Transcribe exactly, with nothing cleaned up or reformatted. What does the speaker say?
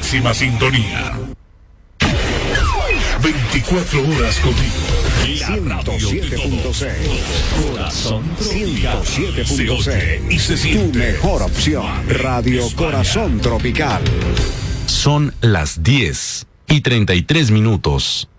máxima sintonía. veinticuatro horas contigo. ciento siete punto seis. Corazón ciento siete punto seis. y se siente. Tu mejor opción. Radio Corazón Tropical. Son las diez y treinta y tres minutos.